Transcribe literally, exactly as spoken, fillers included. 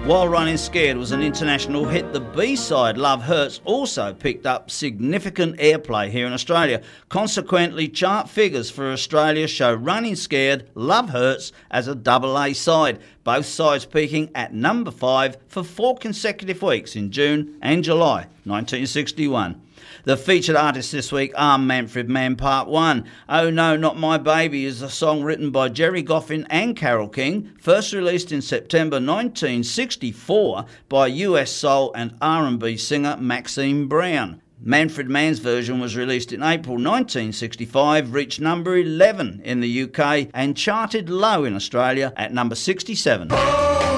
While Running Scared was an international hit, the B-side, Love Hurts, also picked up significant airplay here in Australia. Consequently, chart figures for Australia show Running Scared, Love Hurts as a double A side, both sides peaking at number five for four consecutive weeks in June and July nineteen sixty-one. The featured artists this week are Manfred Mann Part one. Oh No, Not My Baby is a song written by Gerry Goffin and Carole King, first released in September nineteen sixty-four by U S soul and R and B singer Maxine Brown. Manfred Mann's version was released in April nineteen sixty-five, reached number eleven in the U K and charted low in Australia at number sixty-seven.